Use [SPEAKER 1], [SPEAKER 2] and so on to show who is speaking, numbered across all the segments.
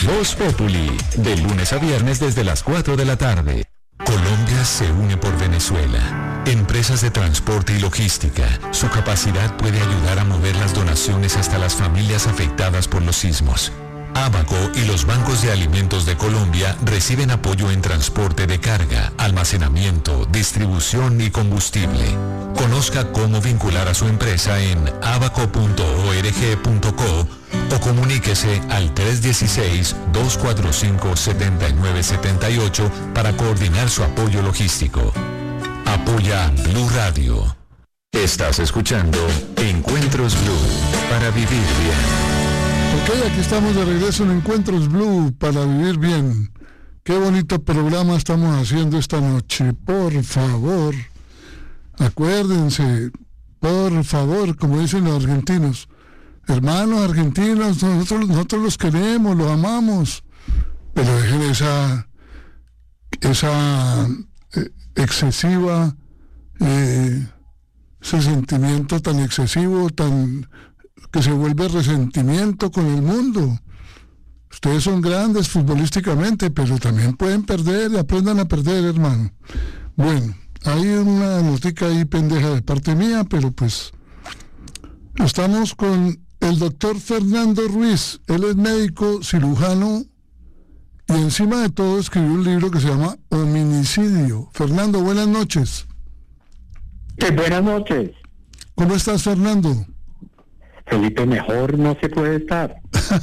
[SPEAKER 1] Voz Populi, de lunes a viernes desde las 4 de la tarde. Colombia se une por Venezuela. Empresas de transporte y logística. Su capacidad puede ayudar a mover las donaciones hasta las familias afectadas por los sismos. Abaco y los bancos de alimentos de Colombia reciben apoyo en transporte de carga, almacenamiento, distribución y combustible. Conozca cómo vincular a su empresa en abaco.org.co o comuníquese al 316-245-7978 para coordinar su apoyo logístico. Apoya Blue Radio. Estás escuchando Encuentros Blue para vivir bien.
[SPEAKER 2] Ok, aquí estamos de regreso en Encuentros Blue para vivir bien. Qué bonito programa estamos haciendo esta noche. Por favor, acuérdense, por favor, como dicen los argentinos. Hermanos argentinos, nosotros los queremos, los amamos, pero dejen esa excesiva, ese sentimiento tan excesivo, que se vuelve resentimiento con el mundo. Ustedes son grandes futbolísticamente, pero también pueden perder y aprendan a perder, hermano. Bueno, hay una notica ahí pendeja de parte mía, pero pues estamos con el doctor Fernando Ruiz. Él es médico cirujano y encima de todo escribió un libro que se llama Hominicidio. Fernando, buenas noches.
[SPEAKER 3] Buenas noches.
[SPEAKER 2] ¿Cómo estás, Fernando?
[SPEAKER 3] Felipe, mejor no se puede estar.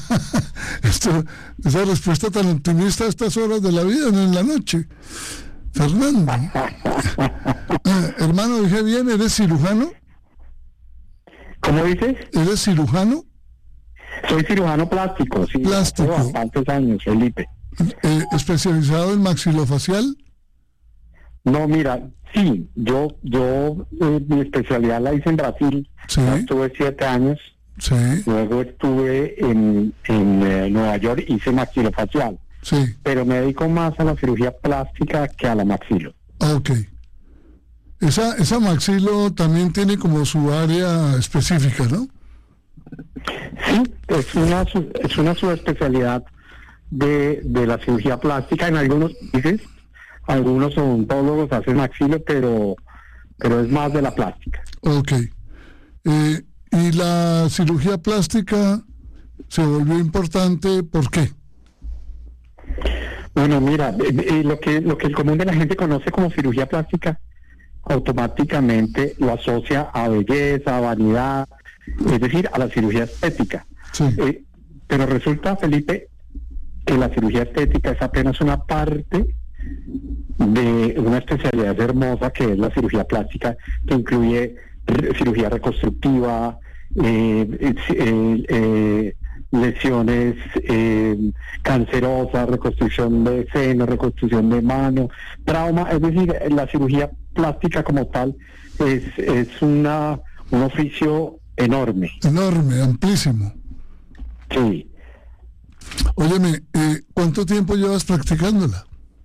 [SPEAKER 2] Esa respuesta tan optimista a estas horas de la vida, no en la noche. Fernando. Hermano, dije bien, ¿eres cirujano?
[SPEAKER 3] ¿Cómo dices?
[SPEAKER 2] ¿Eres cirujano?
[SPEAKER 3] Soy cirujano plástico, sí.
[SPEAKER 2] Plástico.
[SPEAKER 3] Hace bastantes años, Felipe.
[SPEAKER 2] ¿Especializado en maxilofacial?
[SPEAKER 3] No, mira, sí, yo mi especialidad la hice en Brasil.
[SPEAKER 2] Sí.
[SPEAKER 3] Estuve 7 años.
[SPEAKER 2] Sí.
[SPEAKER 3] Luego estuve en Nueva York, hice maxilofacial.
[SPEAKER 2] Sí.
[SPEAKER 3] Pero me dedico más a la cirugía plástica que a la maxilo.
[SPEAKER 2] Ok. Esa maxilo también tiene como su área específica, ¿no?
[SPEAKER 3] Sí, es una subespecialidad de la cirugía plástica. En algunos países, algunos odontólogos hacen maxilo, pero es más de la plástica.
[SPEAKER 2] Ok. Y la cirugía plástica se volvió importante, ¿por qué?
[SPEAKER 3] Bueno, mira, lo que el común de la gente conoce como cirugía plástica, automáticamente lo asocia a belleza, a vanidad, es decir, a la cirugía estética.
[SPEAKER 2] Sí.
[SPEAKER 3] Pero resulta, Felipe, que la cirugía estética es apenas una parte de una especialidad hermosa que es la cirugía plástica, que incluye cirugía reconstructiva, lesiones cancerosas, reconstrucción de seno, reconstrucción de mano, trauma. Es decir, la cirugía plástica como tal es un oficio enorme.
[SPEAKER 2] Enorme, amplísimo.
[SPEAKER 3] Sí.
[SPEAKER 2] Óyeme, ¿cuánto tiempo llevas practicándola?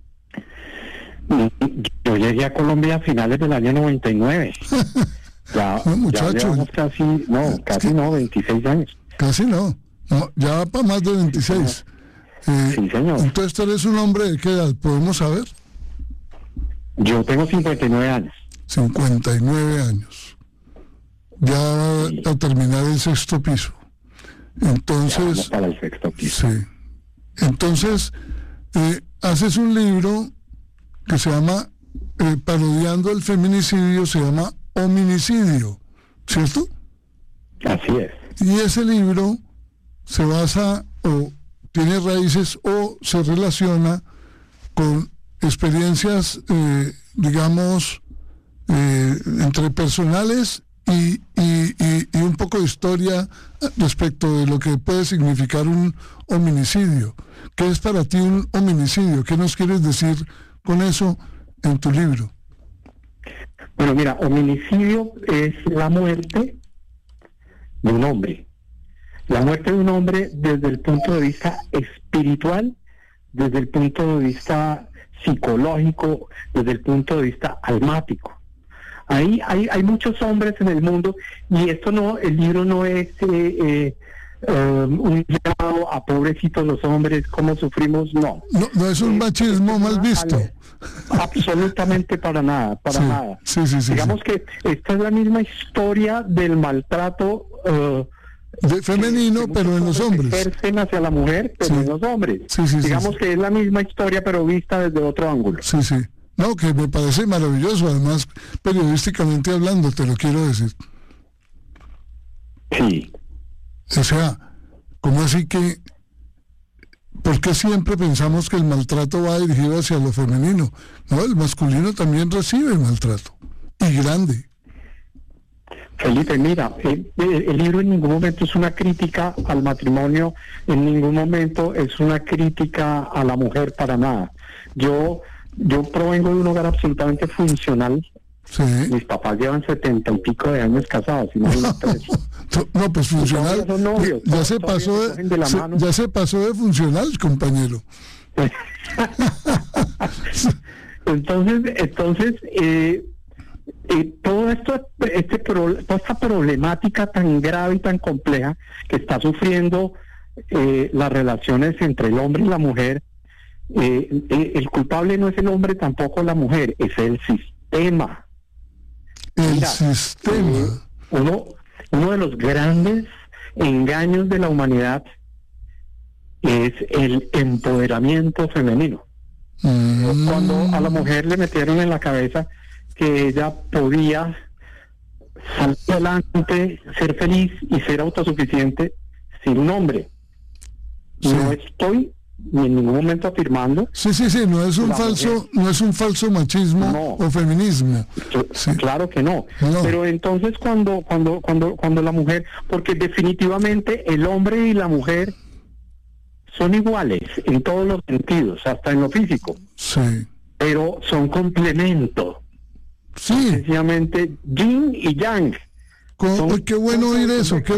[SPEAKER 3] Yo llegué a Colombia a finales del año 99. Ya,
[SPEAKER 2] no, muchacho.
[SPEAKER 3] Ya llevamos casi 26 años.
[SPEAKER 2] Casi no, ya va para más de 26.
[SPEAKER 3] Sí, señor.
[SPEAKER 2] Entonces, ¿tú eres un hombre de qué edad? ¿Podemos saber?
[SPEAKER 3] Yo tengo 59 años.
[SPEAKER 2] 59 años. Ya sí. A terminar el 6º piso. Entonces...
[SPEAKER 3] para el 6º piso.
[SPEAKER 2] Sí. Entonces, haces un libro que se llama, parodiando el feminicidio, se llama Hominicidio, ¿cierto?
[SPEAKER 3] Así es.
[SPEAKER 2] Y ese libro se basa o tiene raíces o se relaciona con experiencias, digamos, entre personales y un poco de historia respecto de lo que puede significar un hominicidio. ¿Qué es para ti un hominicidio? ¿Qué nos quieres decir con eso en tu libro?
[SPEAKER 3] Bueno, mira, hominicidio es la muerte de un hombre. La muerte de un hombre desde el punto de vista espiritual, desde el punto de vista psicológico, desde el punto de vista almático. Ahí hay muchos hombres en el mundo, y esto no, el libro no es un llamado a pobrecitos los hombres, cómo sufrimos, no.
[SPEAKER 2] No es un machismo mal visto.
[SPEAKER 3] Absolutamente para nada, nada.
[SPEAKER 2] Sí,
[SPEAKER 3] Digamos que esta es la misma historia del maltrato
[SPEAKER 2] de femenino, pero en los hombres.
[SPEAKER 3] Ejercen hacia la mujer, pero en los hombres. Digamos que es la misma historia, pero vista desde otro ángulo.
[SPEAKER 2] Sí. No, que me parece maravilloso, además, periodísticamente hablando, te lo quiero decir.
[SPEAKER 3] Sí.
[SPEAKER 2] O sea, ¿cómo así que? ¿Por qué siempre pensamos que el maltrato va dirigido hacia lo femenino? No, el masculino también recibe maltrato, y grande.
[SPEAKER 3] Felipe, mira, el libro en ningún momento es una crítica al matrimonio, en ningún momento es una crítica a la mujer, para nada. Yo provengo de un hogar absolutamente funcional.
[SPEAKER 2] Sí.
[SPEAKER 3] Mis papás llevan 70 y pico de años casados, imagínate eso.
[SPEAKER 2] No, pues funcional.
[SPEAKER 3] Novios,
[SPEAKER 2] ya se pasó de funcional, compañero.
[SPEAKER 3] Entonces, todo esto, toda esta problemática tan grave y tan compleja que está sufriendo las relaciones entre el hombre y la mujer, el culpable no es el hombre, tampoco la mujer, es el sistema.
[SPEAKER 2] Sistema.
[SPEAKER 3] Uno de los grandes engaños de la humanidad es el empoderamiento femenino. Cuando a la mujer le metieron en la cabeza que ella podía salir adelante, ser feliz y ser autosuficiente sin un hombre.
[SPEAKER 2] Sí.
[SPEAKER 3] No estoy ni en ningún momento afirmando.
[SPEAKER 2] Sí, no es un falso machismo o feminismo.
[SPEAKER 3] Claro que no. Pero entonces cuando la mujer, porque definitivamente el hombre y la mujer son iguales en todos los sentidos, hasta en lo físico.
[SPEAKER 2] Sí.
[SPEAKER 3] Pero son complementos.
[SPEAKER 2] Sí.
[SPEAKER 3] Sencillamente yin y yang.
[SPEAKER 2] Qué bueno oír eso, qué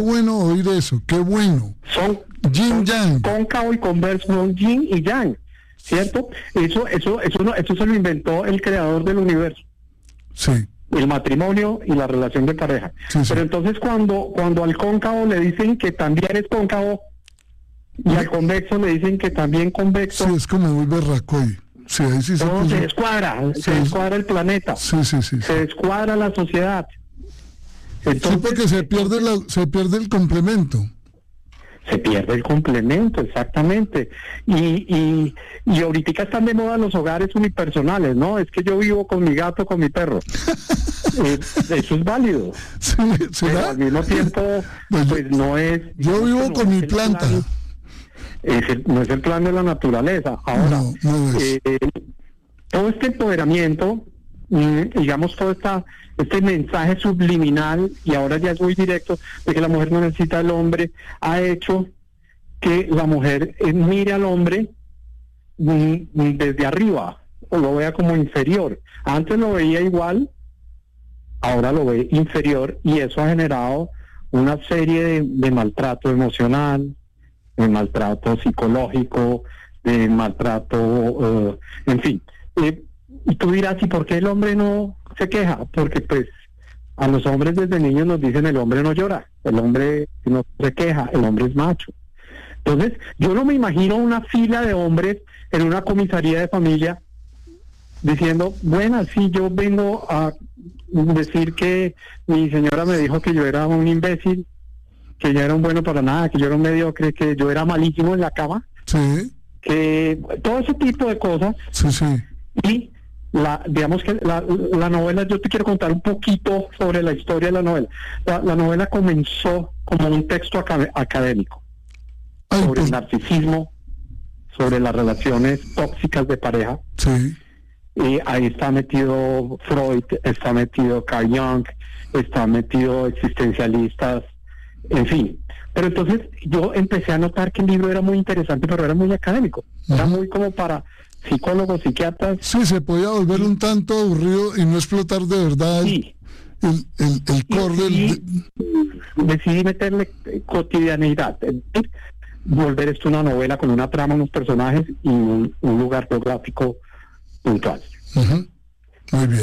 [SPEAKER 2] bueno.
[SPEAKER 3] Son
[SPEAKER 2] yin yang.
[SPEAKER 3] Cóncavo y converso, son yin y yang, ¿cierto? Eso se lo inventó el creador del universo.
[SPEAKER 2] Sí.
[SPEAKER 3] El matrimonio y la relación de pareja.
[SPEAKER 2] Sí.
[SPEAKER 3] Pero entonces cuando al cóncavo le dicen que también es cóncavo y al convexo le dicen que también convexo.
[SPEAKER 2] Sí, es como muy berracoy. Sí, ahí sí
[SPEAKER 3] se descuadra, se descuadra el planeta.
[SPEAKER 2] Sí.
[SPEAKER 3] Se descuadra la sociedad. Entonces,
[SPEAKER 2] sí, porque se pierde el complemento.
[SPEAKER 3] Se pierde el complemento, exactamente. Y ahorita están de moda los hogares unipersonales, ¿no? Es que yo vivo con mi gato, con mi perro. Eso es válido.
[SPEAKER 2] Sí,
[SPEAKER 3] pero al mismo tiempo, pues no es...
[SPEAKER 2] Yo vivo con mi planta.
[SPEAKER 3] No es el plan de la naturaleza. Ahora,
[SPEAKER 2] no es.
[SPEAKER 3] Todo este empoderamiento, digamos, todo este mensaje subliminal, y ahora ya es muy directo, de que la mujer no necesita al hombre, ha hecho que la mujer mire al hombre desde arriba, o lo vea como inferior. Antes lo veía igual, ahora lo ve inferior, y eso ha generado una serie de maltrato emocional, de maltrato psicológico, de maltrato, en fin. Y tú dirás, ¿y por qué el hombre no se queja? Porque pues a los hombres desde niños nos dicen el hombre no llora, el hombre no se queja, el hombre es macho. Entonces, yo no me imagino una fila de hombres en una comisaría de familia diciendo, bueno, sí, yo vengo a decir que mi señora me dijo que yo era un imbécil, que yo era un bueno para nada, que yo era un mediocre, que yo era malísimo en la cama,
[SPEAKER 2] sí,
[SPEAKER 3] que todo ese tipo de cosas.
[SPEAKER 2] Sí.
[SPEAKER 3] Y digamos que la novela, yo te quiero contar un poquito sobre la historia de la novela. La novela comenzó como un texto académico sobre el narcisismo, sobre las relaciones tóxicas de pareja.
[SPEAKER 2] Sí.
[SPEAKER 3] Y ahí está metido Freud, está metido Carl Jung, está metido existencialistas, en fin. Pero entonces yo empecé a notar que el libro era muy interesante, pero era muy académico. Era muy como para psicólogos, psiquiatras.
[SPEAKER 2] Sí, se podía volver un tanto aburrido y no explotar de verdad el core
[SPEAKER 3] decidí meterle cotidianidad, volver esto una novela con una trama, unos personajes y un lugar geográfico puntual.
[SPEAKER 2] Muy bien.